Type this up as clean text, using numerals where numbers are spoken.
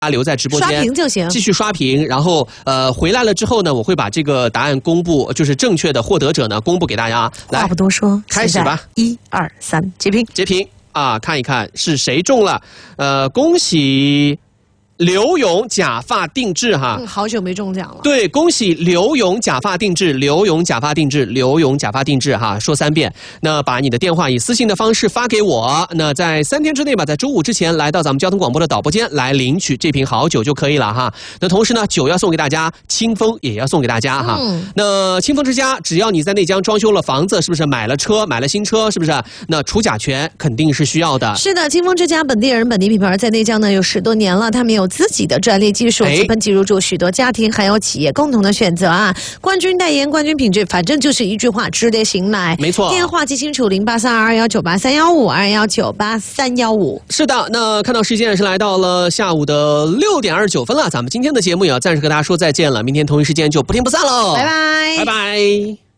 留在直播间刷屏就行， 继续刷屏。然后回来了之后呢，我会把这个答案公布，就是正确的获得者呢公布给大家。来， 话不多说， 开始吧 ！1、2、3，截屏， 截屏啊，看一看是谁中了。恭喜刘勇假发定制哈。 好久没中奖了。 对，恭喜刘勇假发定制，刘勇假发定制，刘勇假发定制哈，说3遍。那把你的电话以私信的方式发给我，那在3天之内吧，在周5之前来到咱们交通广播的导播间来领取这瓶好酒就可以了哈。那同时呢，酒要送给大家，清风也要送给大家哈。那清风之家，只要你在内江装修了房子，是不是买了车，买了新车，是不是？那除甲醛肯定是需要的。 是的，清风之家本地人、本地品牌，在内江呢有10多年了，他们有自己的专利技术，资本挤入驻许多家庭还有企业共同的选择啊！冠军代言、冠军品质，反正就是一句话，值得信赖。 没错， 电话记清楚：0832198315，2198315。 是的，那看到时间是来到了下午的6点29分了，咱们今天的节目也要暂时和大家说再见了，明天同一时间就不听不散喽， 拜拜， 拜拜。